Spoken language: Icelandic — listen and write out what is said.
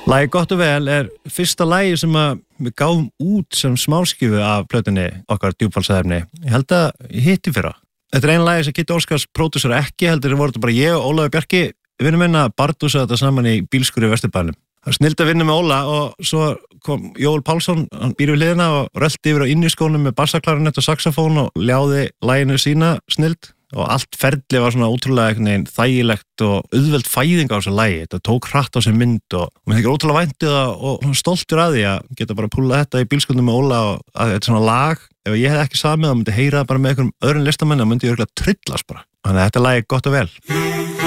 Lagið Gott og vel fyrsta lagið sem við gáum út sem smáskifu af plötunni okkar djúpfallsæðefni. Ég held að ég hitti fyrra. Þetta einn lagið sem Kitty Óskars pródúsera ekki, heldur voru þetta bara ég og Ólafur Bjarki vinnum minna að bardúsa þetta saman í bílskúri í Vesturbænum. Það snildi að vinna með Óla og svo kom Jóel Pálsson, hann býr við hliðina og rölti yfir á inniskónum með bassaklarinett og saxofón og ljáði laginu sína snild. Og allt ferli var svona ótrúlega þægilegt og auðveld fæðing á þessu lagi. Þetta tók hratt á sig mynd og mér þykir ótrúlega væntið og stoltur að því að geta bara púlað þetta í bílskundum með Óla og að þetta er svona lag, ef ég hef ekki samið þá myndi heyra bara með einhverjum öðrum listamenn, þá myndi ég örugglega tryllast bara. Þannig að þetta lag er Gott og vel.